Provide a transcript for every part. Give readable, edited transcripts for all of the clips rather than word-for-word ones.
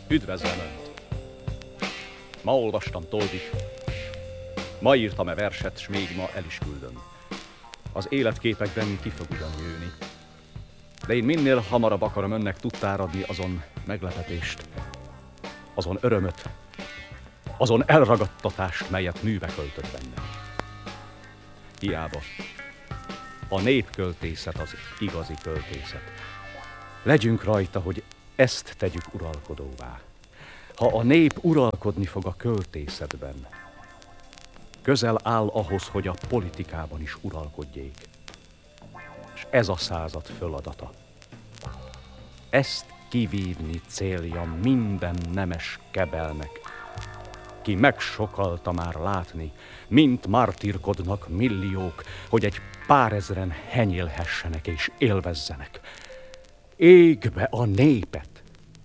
Üdvözlöm Önt! Ma olvastam Toldit, ma írtam verset, s még ma el is küldöm. Az életképekben ki fog ugyan jönni, de én minél hamarabb akarom Önnek tudtára adni azon meglepetést, azon örömöt, azon elragadtatást, melyet műve költött benne. Hiába. A népköltészet az igazi költészet. Legyünk rajta, hogy ezt tegyük uralkodóvá. Ha a nép uralkodni fog a költészetben, közel áll ahhoz, hogy a politikában is uralkodjék. És ez a század föladata. Ezt kivívni célja minden nemes kebelnek, ki megsokalta már látni, mint martírkodnak milliók, hogy egy pár ezren henyélhessenek és élvezzenek. Égbe a népet,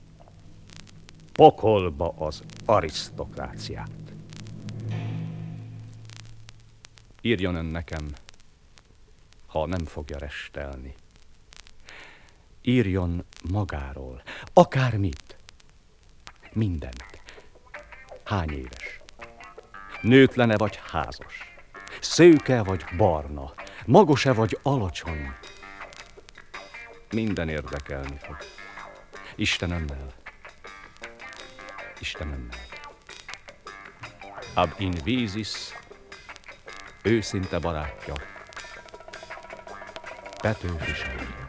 pokolba az arisztokráciát. Írjon Ön nekem, ha nem fogja restelni. Írjon magáról, akármit, mindent. Hány éves? Nőtlene vagy házas? Szőke vagy barna? Magos-e vagy alacsony? Minden érdekelni fog. Isten Önnel. Isten Önnel. Ab invisis, őszinte barátja, Petőfi Sándor.